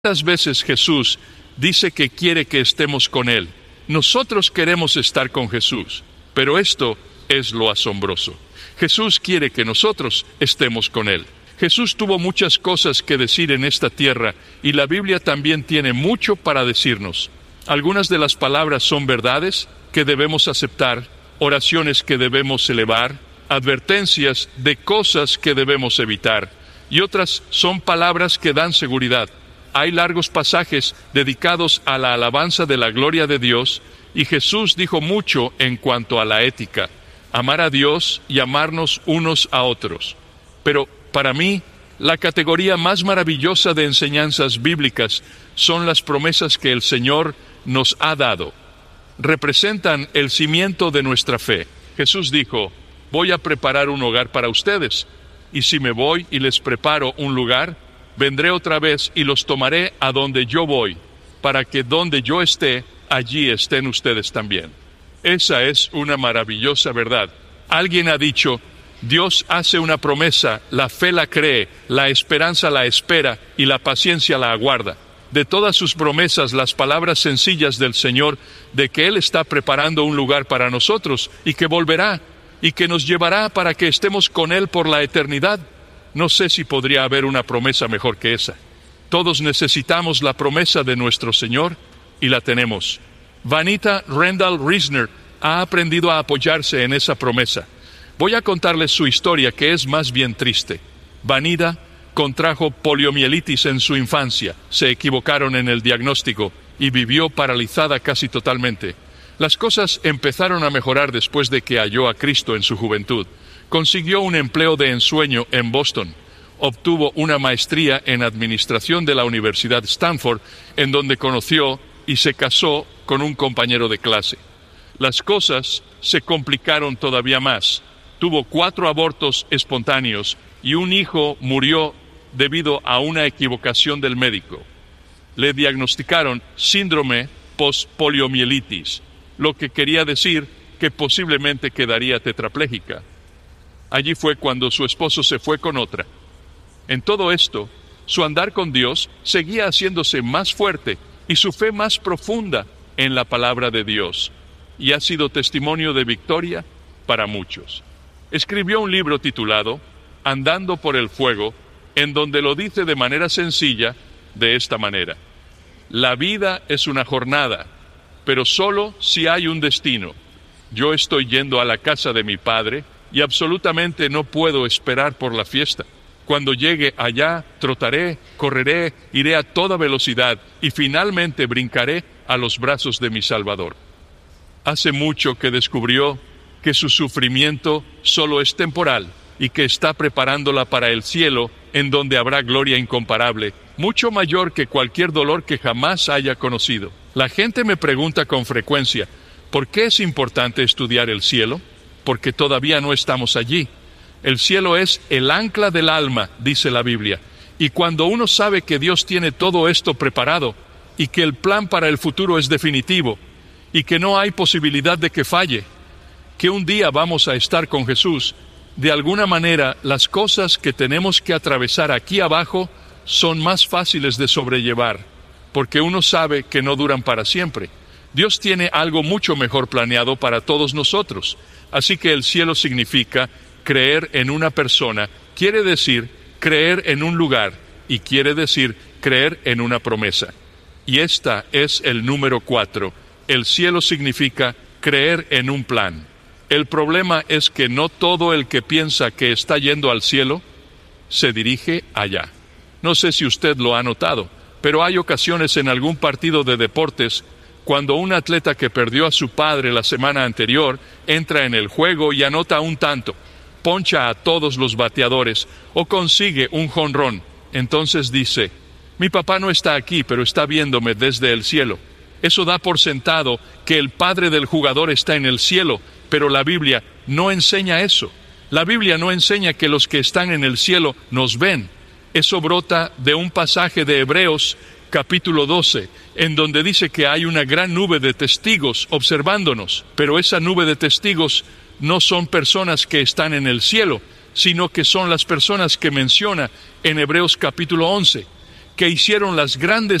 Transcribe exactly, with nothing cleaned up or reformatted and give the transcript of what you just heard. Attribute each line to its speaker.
Speaker 1: ¿Cuántas veces Jesús dice que quiere que estemos con Él? Nosotros queremos estar con Jesús, pero esto es lo asombroso. Jesús quiere que nosotros estemos con Él. Jesús tuvo muchas cosas que decir en esta tierra y la Biblia también tiene mucho para decirnos. Algunas de las palabras son verdades que debemos aceptar, oraciones que debemos elevar, advertencias de cosas que debemos evitar, y otras son palabras que dan seguridad. Hay largos pasajes dedicados a la alabanza de la gloria de Dios, y Jesús dijo mucho en cuanto a la ética, amar a Dios y amarnos unos a otros. Pero para mí, la categoría más maravillosa de enseñanzas bíblicas son las promesas que el Señor nos ha dado. Representan el cimiento de nuestra fe. Jesús dijo, voy a preparar un hogar para ustedes, y si me voy y les preparo un lugar, vendré otra vez y los tomaré a donde yo voy, para que donde yo esté, allí estén ustedes también. Esa es una maravillosa verdad. Alguien ha dicho, Dios hace una promesa, la fe la cree, la esperanza la espera y la paciencia la aguarda. De todas sus promesas, las palabras sencillas del Señor, de que Él está preparando un lugar para nosotros y que volverá y que nos llevará para que estemos con Él por la eternidad. No sé si podría haber una promesa mejor que esa. Todos necesitamos la promesa de nuestro Señor y la tenemos. Vanita Randall Risner ha aprendido a apoyarse en esa promesa. Voy a contarles su historia, que es más bien triste. Vanita contrajo poliomielitis en su infancia, se equivocaron en el diagnóstico y vivió paralizada casi totalmente. Las cosas empezaron a mejorar después de que halló a Cristo en su juventud. Consiguió un empleo de ensueño en Boston. Obtuvo una maestría en administración de la Universidad Stanford, en donde conoció y se casó con un compañero de clase. Las cosas se complicaron todavía más. Tuvo cuatro abortos espontáneos y un hijo murió debido a una equivocación del médico. Le diagnosticaron síndrome post-poliomielitis, lo que quería decir que posiblemente quedaría tetrapléjica. Allí fue cuando su esposo se fue con otra. En todo esto, su andar con Dios seguía haciéndose más fuerte y su fe más profunda en la palabra de Dios, y ha sido testimonio de victoria para muchos. Escribió un libro titulado Andando por el Fuego, en donde lo dice de manera sencilla, de esta manera: la vida es una jornada, pero solo si hay un destino. Yo estoy yendo a la casa de mi padre y absolutamente no puedo esperar por la fiesta. Cuando llegue allá, trotaré, correré, iré a toda velocidad y finalmente brincaré a los brazos de mi Salvador. Hace mucho que descubrió que su sufrimiento solo es temporal y que está preparándola para el cielo, en donde habrá gloria incomparable, mucho mayor que cualquier dolor que jamás haya conocido. La gente me pregunta con frecuencia, ¿por qué es importante estudiar el cielo? Porque todavía no estamos allí. El cielo es el ancla del alma, dice la Biblia, y cuando uno sabe que Dios tiene todo esto preparado, y que el plan para el futuro es definitivo, y que no hay posibilidad de que falle, que un día vamos a estar con Jesús, de alguna manera las cosas que tenemos que atravesar aquí abajo son más fáciles de sobrellevar, porque uno sabe que no duran para siempre. Dios tiene algo mucho mejor planeado para todos nosotros. Así que el cielo significa creer en una persona, quiere decir creer en un lugar y quiere decir creer en una promesa. Y esta es el número cuatro. El cielo significa creer en un plan. El problema es que no todo el que piensa que está yendo al cielo se dirige allá. No sé si usted lo ha notado, pero hay ocasiones en algún partido de deportes cuando un atleta que perdió a su padre la semana anterior entra en el juego y anota un tanto, poncha a todos los bateadores o consigue un jonrón. Entonces dice, mi papá no está aquí, pero está viéndome desde el cielo. Eso da por sentado que el padre del jugador está en el cielo, pero la Biblia no enseña eso. La Biblia no enseña que los que están en el cielo nos ven. Eso brota de un pasaje de Hebreos capítulo doce, en donde dice que hay una gran nube de testigos observándonos, pero esa nube de testigos no son personas que están en el cielo, sino que son las personas que menciona en Hebreos capítulo once, que hicieron las grandes